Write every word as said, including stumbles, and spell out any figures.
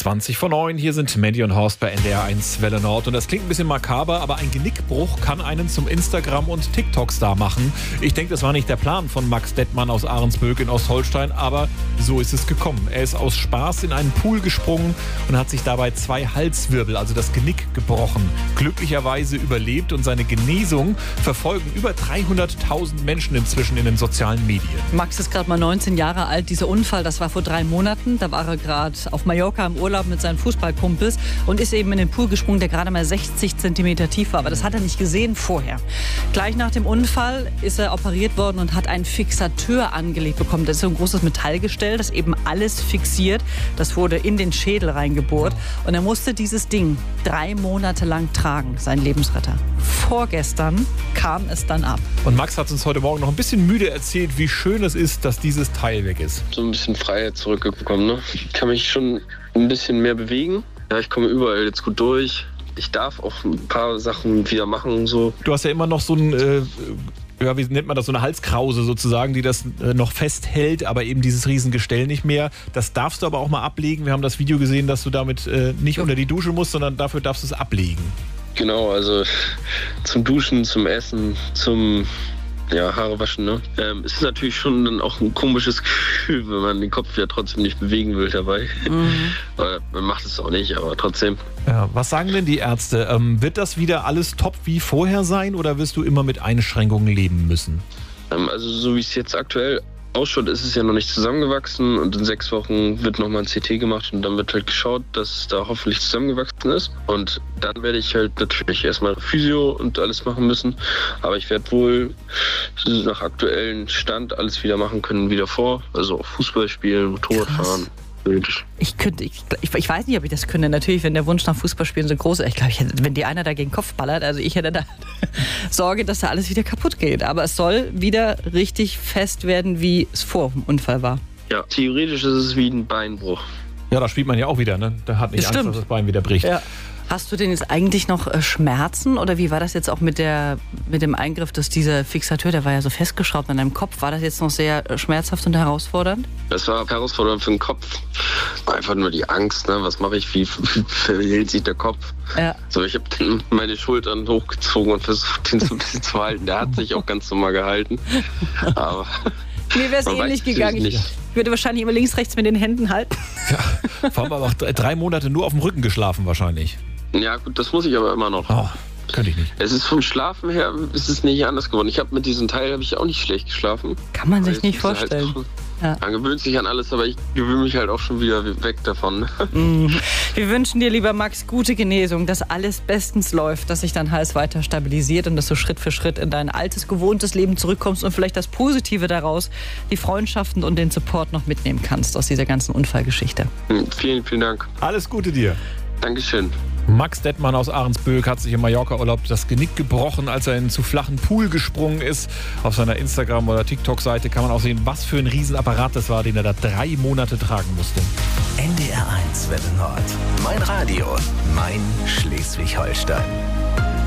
zwanzig vor neun, hier sind Mandy und Horst bei N D R eins Welle Nord. Und das klingt ein bisschen makaber, aber ein Genickbruch kann einen zum Instagram- und TikTok-Star machen. Ich denke, das war nicht der Plan von Max Dettmann aus Ahrensböck in Ostholstein, aber so ist es gekommen. Er ist aus Spaß in einen Pool gesprungen und hat sich dabei zwei Halswirbel, also das Genick, gebrochen. Glücklicherweise überlebt und seine Genesung verfolgen über dreihunderttausend Menschen inzwischen in den sozialen Medien. Max ist gerade mal neunzehn Jahre alt. Dieser Unfall, das war vor drei Monaten. Da war er gerade auf Mallorca im Urlaub mit seinen Fußballkumpels und ist eben in den Pool gesprungen, der gerade mal sechzig Zentimeter tief war. Aber das hat er nicht gesehen vorher. Gleich nach dem Unfall ist er operiert worden und hat einen Fixateur angelegt bekommen. Das ist so ein großes Metallgestell, das eben alles fixiert. Das wurde in den Schädel reingebohrt. Und er musste dieses Ding drei Monate lang tragen, sein Lebensretter. Vorgestern kam es dann ab. Und Max hat uns heute Morgen noch ein bisschen müde erzählt, wie schön es ist, dass dieses Teil weg ist. So ein bisschen Freiheit zurückgekommen, ne? Ich kann mich schon ein bisschen mehr bewegen. Ja, ich komme überall jetzt gut durch. Ich darf auch ein paar Sachen wieder machen und so. Du hast ja immer noch so ein, äh, ja, wie nennt man das, so eine Halskrause sozusagen, die das äh, noch festhält, aber eben dieses Riesengestell nicht mehr. Das darfst du aber auch mal ablegen. Wir haben das Video gesehen, dass du damit äh, nicht unter die Dusche musst, sondern dafür darfst du es ablegen. Genau, also zum Duschen, zum Essen, zum ja, Haare waschen. Ne? Ähm, es ist natürlich schon dann auch ein komisches Gefühl, wenn man den Kopf ja trotzdem nicht bewegen will dabei. Mhm. Man macht es auch nicht, aber trotzdem. Ja, was sagen denn die Ärzte? Ähm, wird das wieder alles top wie vorher sein oder wirst du immer mit Einschränkungen leben müssen? Ähm, also so wie es jetzt aktuell ausschaut, ist es ja noch nicht zusammengewachsen und in sechs Wochen wird nochmal ein C T gemacht und dann wird halt geschaut, dass es da hoffentlich zusammengewachsen ist. Und dann werde ich halt natürlich erstmal Physio und alles machen müssen. Aber ich werde wohl nach aktuellem Stand alles wieder machen können wie davor. Also auch Fußball spielen, Motorrad fahren. Ich könnte, ich, ich weiß nicht, ob ich das könnte. Natürlich, wenn der Wunsch nach Fußballspielen so groß ist. Ich glaube, ich hätte, wenn die einer da gegen den Kopf ballert, also ich hätte da Sorge, dass da alles wieder kaputt geht. Aber es soll wieder richtig fest werden, wie es vor dem Unfall war. Ja, theoretisch ist es wie ein Beinbruch. Ja, da spielt man ja auch wieder, ne? Da hat nicht das Angst, stimmt. dass das Bein wieder bricht. Ja. Hast du denn jetzt eigentlich noch äh, Schmerzen oder wie war das jetzt auch mit, der, mit dem Eingriff, dass dieser Fixateur, der war ja so festgeschraubt an deinem Kopf, war das jetzt noch sehr äh, schmerzhaft und herausfordernd? Das war herausfordernd für den Kopf. Einfach nur die Angst, ne? Was mache ich, wie verhält sich der Kopf? Ja. So, ich habe meine Schultern hochgezogen und versucht, den so ein bisschen zu halten. Der hat sich auch ganz normal gehalten. Aber mir wäre es ähnlich gegangen. Ich würde wahrscheinlich immer links, rechts mit den Händen halten. Ja, vor allem aber auch drei Monate nur auf dem Rücken geschlafen wahrscheinlich. Ja gut, das muss ich aber immer noch. Oh, könnte ich nicht. Es ist vom Schlafen her, ist es nicht anders geworden. Ich habe mit diesem Teil habe ich auch nicht schlecht geschlafen. Kann man sich nicht vorstellen. Halt, ja. Man gewöhnt sich an alles, aber ich gewöhne mich halt auch schon wieder weg davon. Mhm. Wir wünschen dir, lieber Max, gute Genesung, dass alles bestens läuft, dass sich dein Hals weiter stabilisiert und dass du Schritt für Schritt in dein altes, gewohntes Leben zurückkommst und vielleicht das Positive daraus, die Freundschaften und den Support noch mitnehmen kannst aus dieser ganzen Unfallgeschichte. Mhm. Vielen, vielen Dank. Alles Gute dir. Dankeschön. Max Dettmann aus Ahrensböck hat sich im Mallorca-Urlaub das Genick gebrochen, als er in einen zu flachen Pool gesprungen ist. Auf seiner Instagram- oder TikTok-Seite kann man auch sehen, was für ein Riesenapparat das war, den er da drei Monate tragen musste. N D R eins Welle Nord. Mein Radio, mein Schleswig-Holstein.